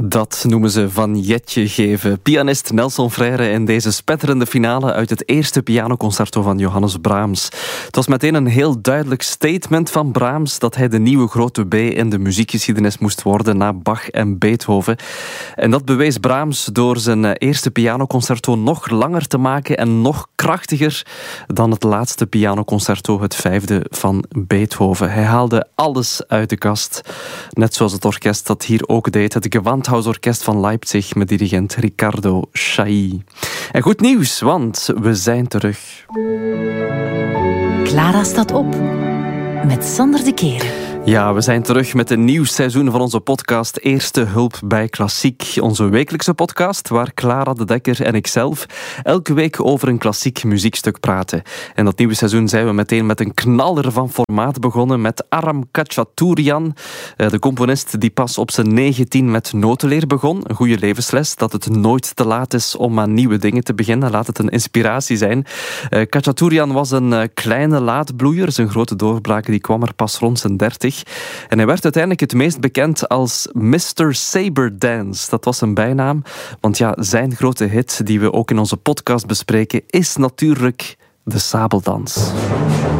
Dat noemen ze van Jetje geven. Pianist Nelson Freire in deze spetterende finale uit het eerste pianoconcerto van Johannes Brahms. Het was meteen een heel duidelijk statement van Brahms dat hij de nieuwe grote B in de muziekgeschiedenis moest worden na Bach en Beethoven. En dat bewees Brahms door zijn eerste pianoconcerto nog langer te maken en nog krachtiger dan het laatste pianoconcerto, het 5e van Beethoven. Hij haalde alles uit de kast, net zoals het orkest dat hier ook deed, het Gewandhausorkest van Leipzig met dirigent Riccardo Chailly. En goed nieuws, want we zijn terug. Clara staat op met Sander de Keren. Ja, we zijn terug met een nieuw seizoen van onze podcast Eerste Hulp bij Klassiek. Onze wekelijkse podcast waar Clara de Dekker en ikzelf elke week over een klassiek muziekstuk praten. En dat nieuwe seizoen zijn we meteen met een knaller van formaat begonnen met Aram Khachaturian, de componist die pas op zijn 19 met notenleer begon. Een goede levensles, dat het nooit te laat is om aan nieuwe dingen te beginnen. Laat het een inspiratie zijn. Khachaturian was een kleine laadbloeier. Zijn grote doorbraak die kwam er pas rond zijn 30. En hij werd uiteindelijk het meest bekend als Mr. Saberdance. Dat was zijn bijnaam, want ja, zijn grote hit die we ook in onze podcast bespreken is natuurlijk de sabeldans.